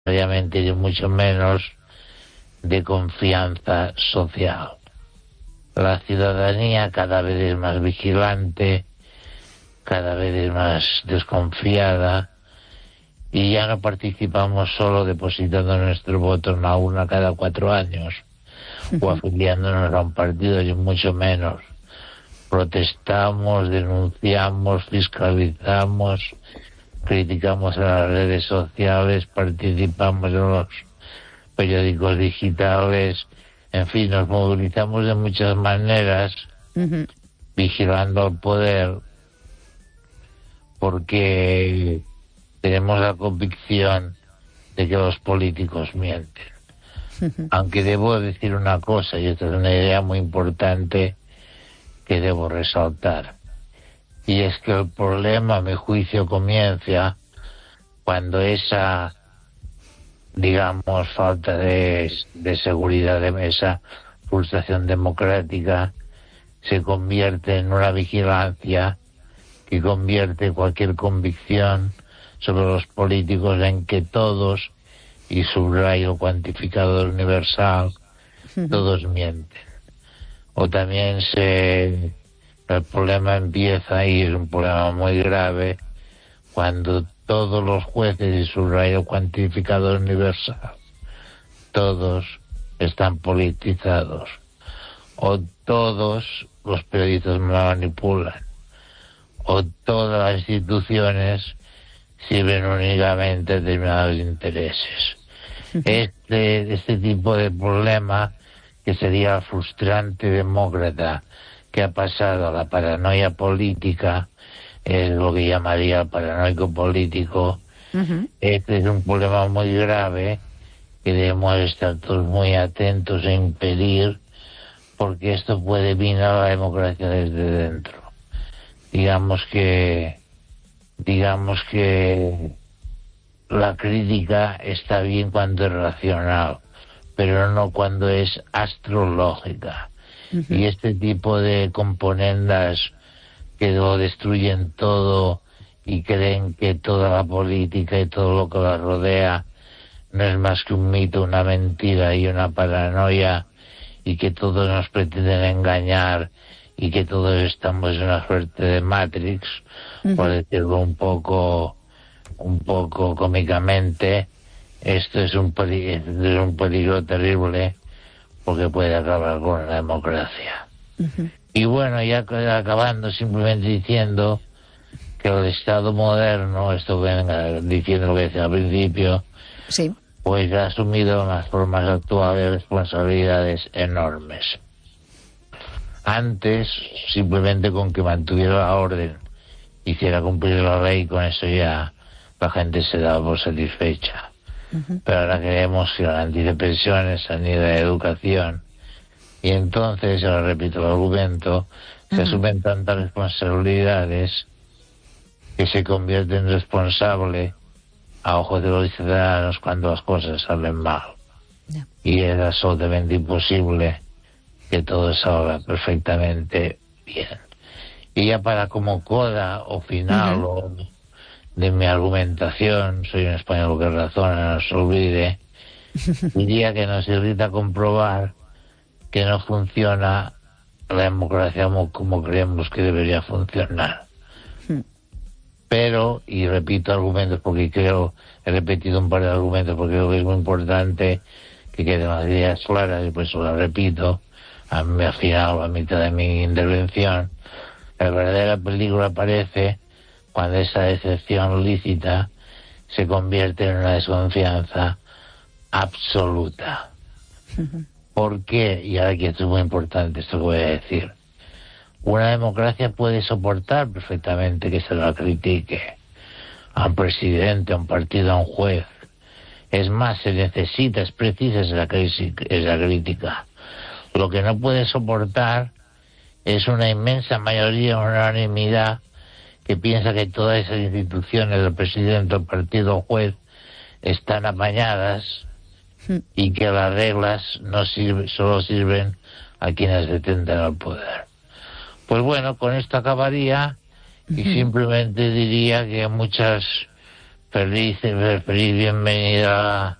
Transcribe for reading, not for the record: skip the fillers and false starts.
obviamente y mucho menos de confianza social. La ciudadanía cada vez es más vigilante, cada vez es más desconfiada, y ya no participamos solo depositando nuestro voto en la urna cada 4 años o afiliándonos a un partido, y mucho menos. Protestamos, denunciamos, fiscalizamos, criticamos en las redes sociales, participamos en los periódicos digitales, en fin, nos movilizamos de muchas maneras, vigilando al poder, porque tenemos la convicción de que los políticos mienten. Aunque debo decir una cosa, y esta es una idea muy importante que debo resaltar, y es que el problema, a mi juicio, comienza cuando esa, digamos, falta de seguridad, esa frustración democrática, se convierte en una vigilancia que convierte cualquier convicción sobre los políticos en que todos, y subrayo cuantificador universal, todos mienten. O también el problema empieza, y es un problema muy grave, cuando todos los jueces, y subrayo cuantificador universal, todos están politizados, o todos los periodistas manipulan, o todas las instituciones sirven únicamente a determinados intereses. Este tipo de problema, que sería el frustrante demócrata que ha pasado a la paranoia política, es lo que llamaría el paranoico político. Este es un problema muy grave que debemos estar todos muy atentos a impedir, porque esto puede minar la democracia desde dentro. Digamos que la crítica está bien cuando es racional, pero no cuando es astrológica. Y este tipo de componendas que lo destruyen todo y creen que toda la política y todo lo que la rodea no es más que un mito, una mentira y una paranoia, y que todos nos pretenden engañar, y que todos estamos en una suerte de Matrix, por decirlo un poco cómicamente. Esto es un peligro terrible, porque puede acabar con la democracia. Y bueno, ya acabando, simplemente diciendo que el Estado moderno, esto venga diciendo lo que decía al principio, sí, pues ha asumido en las formas actuales responsabilidades enormes. Antes, simplemente con que mantuviera la orden, hiciera cumplir la ley, con eso ya la gente se daba por satisfecha. Pero ahora queremos que garantice pensiones, sanidad, educación, y entonces, ahora repito el argumento, se asumen tantas responsabilidades que se convierte en responsable a ojos de los ciudadanos cuando las cosas salen mal. Y es absolutamente imposible que todo salga perfectamente bien. Y ya para como coda o final de mi argumentación, soy un español que razona, no se olvide, diría que nos irrita comprobar que no funciona la democracia como creemos que debería funcionar. Pero, y repito argumentos porque he repetido un par de argumentos porque creo que es muy importante que queden las ideas claras, y por eso las repito al final, a mitad de mi intervención. El verdadero peligro aparece cuando esa decepción lícita se convierte en una desconfianza absoluta. ¿Por qué? Y ahora aquí esto es muy importante, esto que voy a decir. Una democracia puede soportar perfectamente que se la critique a un presidente, a un partido, a un juez. Es más, se necesita, es precisa esa crítica. Lo que no puede soportar es una inmensa mayoría, una unanimidad, que piensa que todas esas instituciones, el presidente, el partido, el juez, están apañadas, y que las reglas solo sirven a quienes detentan el poder. Pues bueno, con esto acabaría, y simplemente diría que muchas feliz bienvenida